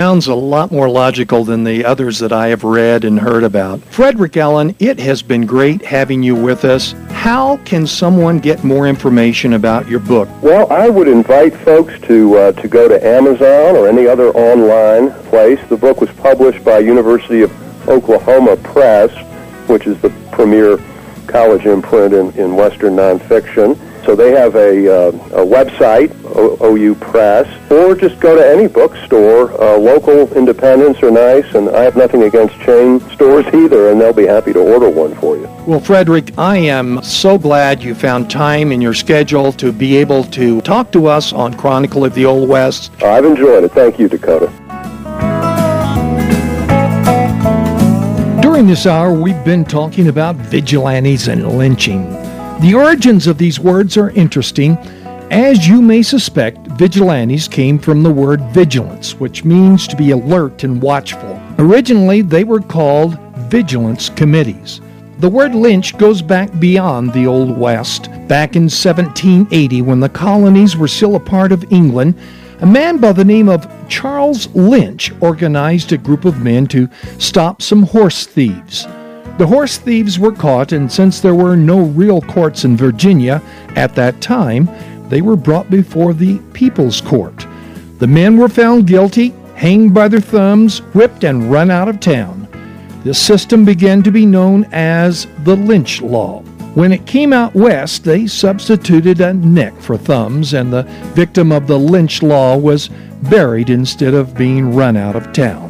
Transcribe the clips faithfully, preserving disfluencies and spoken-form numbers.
sounds a lot more logical than the others that I have read and heard about. Frederick Allen, it has been great having you with us. How can someone get more information about your book? Well, I would invite folks to uh, to go to Amazon or any other online place. The book was published by University of Oklahoma Press, which is the premier college imprint in, in Western nonfiction. So they have a, uh, a website, o- OU Press, or just go to any bookstore. Uh, local independents are nice, and I have nothing against chain stores either, and they'll be happy to order one for you. Well, Frederick, I am so glad you found time in your schedule to be able to talk to us on Chronicle of the Old West. Uh, I've enjoyed it. Thank you, Dakota. During this hour, we've been talking about vigilantes and lynching. The origins of these words are interesting. As you may suspect, vigilantes came from the word vigilance, which means to be alert and watchful. Originally, they were called vigilance committees. The word lynch goes back beyond the Old West. Back in seventeen eighty, when the colonies were still a part of England, a man by the name of Charles Lynch organized a group of men to stop some horse thieves. The horse thieves were caught, and since there were no real courts in Virginia at that time, they were brought before the People's Court. The men were found guilty, hanged by their thumbs, whipped, and run out of town. This system began to be known as the lynch law. When it came out west, they substituted a neck for thumbs, and the victim of the lynch law was buried instead of being run out of town.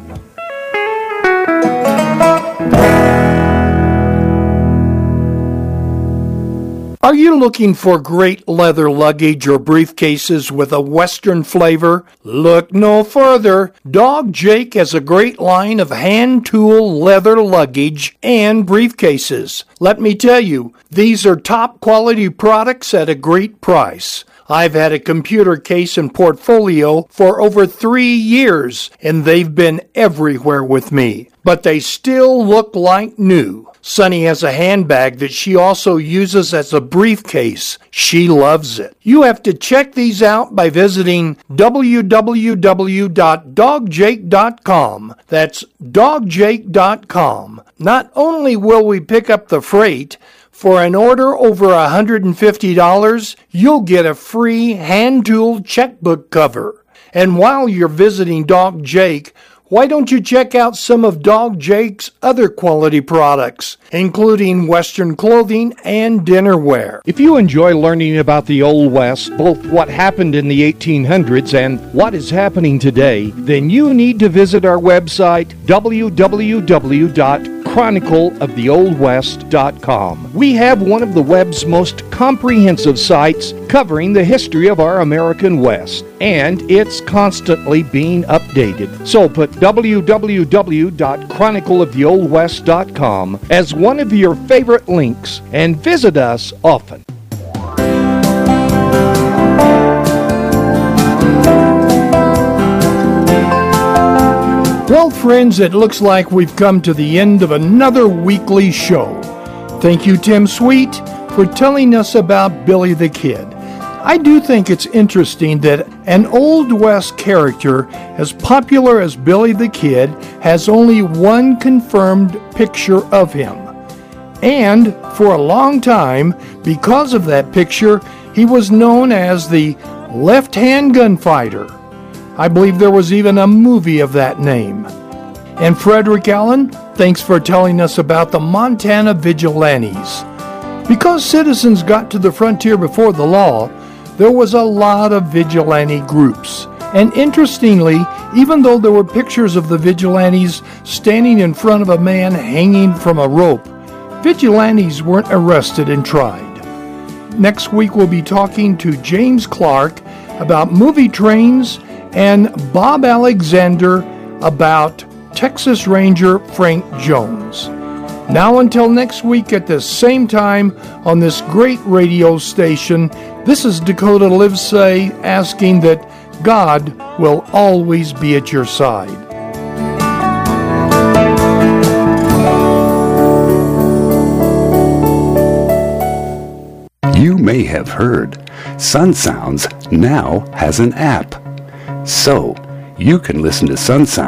Are you looking for great leather luggage or briefcases with a Western flavor? Look no further. Dog Jake has a great line of hand tool leather luggage and briefcases. Let me tell you, these are top quality products at a great price. I've had a computer case and portfolio for over three years, and they've been everywhere with me. But they still look like new. Sunny has a handbag that she also uses as a briefcase. She loves it. You have to check these out by visiting w w w dot dog jake dot com. That's dog jake dot com. Not only will we pick up the freight, for an order over one hundred fifty dollars, you'll get a free hand-tooled checkbook cover. And while you're visiting Dog Jake, why don't you check out some of Dog Jake's other quality products, including Western clothing and dinnerware? If you enjoy learning about the Old West, both what happened in the eighteen hundreds and what is happening today, then you need to visit our website, w w w dot chronicle of the old west dot com. We have one of the web's most comprehensive sites covering the history of our American West, and it's constantly being updated. So put w w w dot chronicle of the old west dot com as one of your favorite links and visit us often. Well, friends, it looks like we've come to the end of another weekly show. Thank you, Tim Sweet, for telling us about Billy the Kid. I do think it's interesting that an Old West character as popular as Billy the Kid has only one confirmed picture of him. And for a long time, because of that picture, he was known as the left-hand gunfighter. I believe there was even a movie of that name. And Frederick Allen, thanks for telling us about the Montana Vigilantes. Because citizens got to the frontier before the law, there was a lot of vigilante groups. And interestingly, even though there were pictures of the vigilantes standing in front of a man hanging from a rope, vigilantes weren't arrested and tried. Next week we'll be talking to James Clark about movie trains and Bob Alexander about Texas Ranger Frank Jones. Now until next week at the same time on this great radio station, this is Dakota Livesay asking that God will always be at your side. You may have heard Sun Sounds now has an app. So, you can listen to Sun Sounds